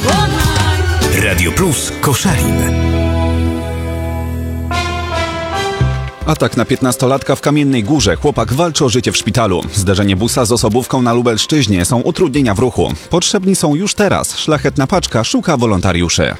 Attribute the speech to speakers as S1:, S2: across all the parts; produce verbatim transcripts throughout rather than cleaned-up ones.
S1: Radio Plus Koszalin.
S2: Atak na piętnastolatka w Kamiennej Górze. Chłopak walczy o życie w szpitalu. Zderzenie busa z osobówką na Lubelszczyźnie. Są utrudnienia w ruchu. Potrzebni są już teraz. Szlachetna Paczka szuka wolontariuszy.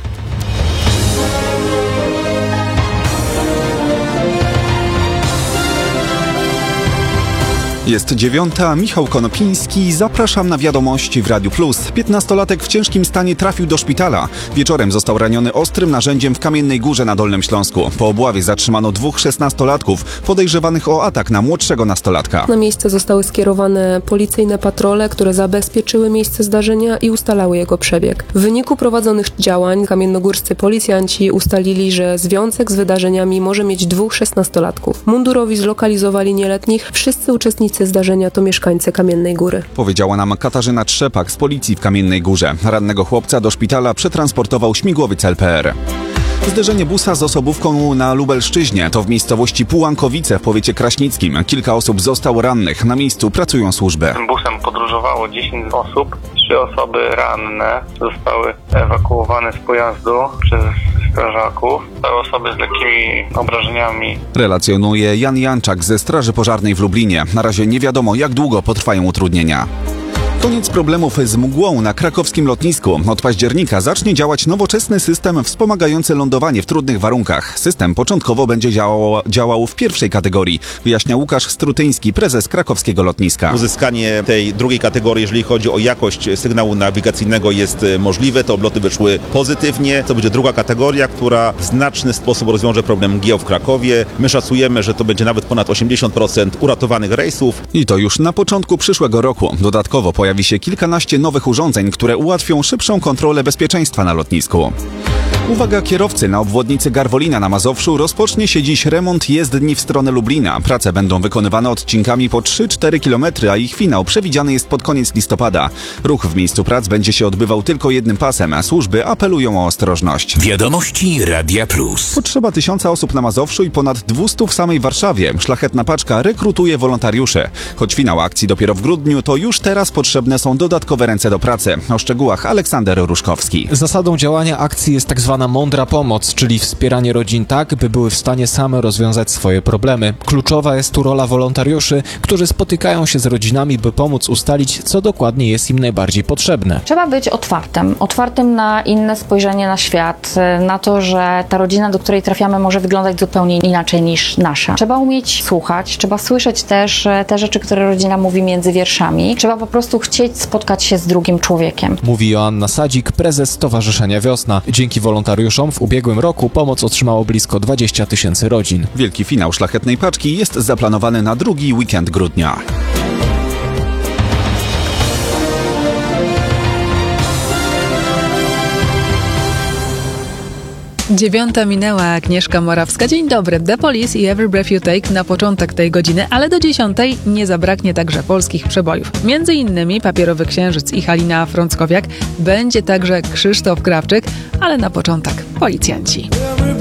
S2: Jest dziewiąta, Michał Konopiński, zapraszam na wiadomości w Radiu Plus. Piętnastolatek w ciężkim stanie trafił do szpitala. Wieczorem został raniony ostrym narzędziem w Kamiennej Górze na Dolnym Śląsku. Po obławie zatrzymano dwóch szesnastolatków podejrzewanych o atak na młodszego nastolatka.
S3: Na miejsce zostały skierowane policyjne patrole, które zabezpieczyły miejsce zdarzenia i ustalały jego przebieg. W wyniku prowadzonych działań kamiennogórscy policjanci ustalili, że związek z wydarzeniami może mieć dwóch szesnastolatków. Mundurowi zlokalizowali nieletnich. Wszyscy uczestnicy zdarzenia to mieszkańcy Kamiennej Góry.
S2: Powiedziała nam Katarzyna Trzepak z policji w Kamiennej Górze. Rannego chłopca do szpitala przetransportował śmigłowiec L P R. Zderzenie busa z osobówką na Lubelszczyźnie. To w miejscowości Pułankowice w powiecie kraśnickim. Kilka osób zostało rannych. Na miejscu pracują służby.
S4: Tym busem podróżowało dziesięć osób. Trzy osoby ranne zostały ewakuowane z pojazdu przez strażaków. Te osoby z lekkimi obrażeniami.
S2: Relacjonuje Jan Janczak ze Straży Pożarnej w Lublinie. Na razie nie wiadomo, jak długo potrwają utrudnienia. Koniec problemów z mgłą na krakowskim lotnisku. Od października zacznie działać nowoczesny system wspomagający lądowanie w trudnych warunkach. System początkowo będzie działał, działał w pierwszej kategorii, wyjaśnia Łukasz Strutyński, prezes krakowskiego lotniska.
S5: Uzyskanie tej drugiej kategorii, jeżeli chodzi o jakość sygnału nawigacyjnego, jest możliwe. Te obloty wyszły pozytywnie. To będzie druga kategoria, która w znaczny sposób rozwiąże problem mgieł w Krakowie. My szacujemy, że to będzie nawet ponad osiemdziesiąt procent uratowanych rejsów.
S2: I to już na początku przyszłego roku. Dodatkowo pojawi się kilkanaście nowych urządzeń, które ułatwią szybszą kontrolę bezpieczeństwa na lotnisku. Uwaga kierowcy, na obwodnicy Garwolina na Mazowszu rozpocznie się dziś remont jezdni w stronę Lublina. Prace będą wykonywane odcinkami po trzy cztery kilometry, a ich finał przewidziany jest pod koniec listopada. Ruch w miejscu prac będzie się odbywał tylko jednym pasem, a służby apelują o ostrożność.
S1: Wiadomości Radia Plus.
S2: Potrzeba tysiąca osób na Mazowszu i ponad dwustu w samej Warszawie. Szlachetna Paczka rekrutuje wolontariuszy. Choć finał akcji dopiero w grudniu, to już teraz potrzebne są dodatkowe ręce do pracy. O szczegółach Aleksander Ruszkowski.
S6: Zasadą działania akcji jest tak zwana mądra pomoc, czyli wspieranie rodzin tak, by były w stanie same rozwiązać swoje problemy. Kluczowa jest tu rola wolontariuszy, którzy spotykają się z rodzinami, by pomóc ustalić, co dokładnie jest im najbardziej potrzebne.
S7: Trzeba być otwartym. Otwartym na inne spojrzenie na świat, na to, że ta rodzina, do której trafiamy, może wyglądać zupełnie inaczej niż nasza. Trzeba umieć słuchać, trzeba słyszeć też te rzeczy, które rodzina mówi między wierszami. Trzeba po prostu chcieć spotkać się z drugim człowiekiem.
S6: Mówi Joanna Sadzik, prezes Stowarzyszenia Wiosna. Dzięki wolontariuszom w ubiegłym roku pomoc otrzymało blisko dwadzieścia tysięcy rodzin.
S2: Wielki finał Szlachetnej Paczki jest zaplanowany na drugi weekend grudnia.
S8: Dziewiąta minęła, Agnieszka Morawska. Dzień dobry. The Police i Every Breath You Take na początek tej godziny, ale do dziesiątej nie zabraknie także polskich przebojów. Między innymi Papierowy Księżyc i Halina Frąckowiak. Będzie także Krzysztof Krawczyk, ale na początek policjanci.